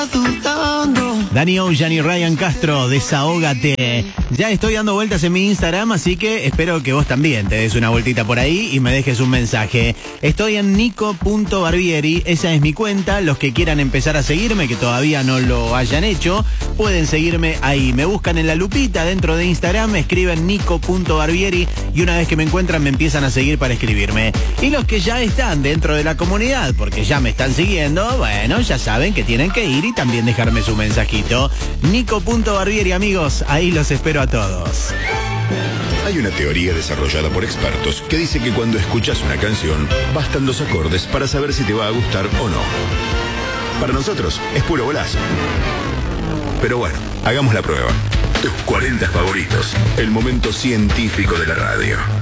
Danny Ocean y Ryan Castro, Desahógate. Ya estoy dando vueltas en mi Instagram, así que espero que vos también te des una vueltita por ahí y me dejes un mensaje. Estoy en nico.barbieri, esa es mi cuenta. Los que quieran empezar a seguirme, que todavía no lo hayan hecho, pueden seguirme ahí. Me buscan en la lupita dentro de Instagram, escriben nico.barbieri y una vez que me encuentran me empiezan a seguir para escribirme. Y los que ya están dentro de la comunidad, porque ya me están siguiendo, bueno, ya saben que tienen que ir y también dejarme su mensajito. Nico.barbieri, amigos, ahí los espero a todos. Hay una teoría desarrollada por expertos que dice que cuando escuchas una canción, bastan 2 acordes para saber si te va a gustar o no. Para nosotros es puro golazo. Pero bueno, hagamos la prueba. Tus 40 favoritos, el momento científico de la radio.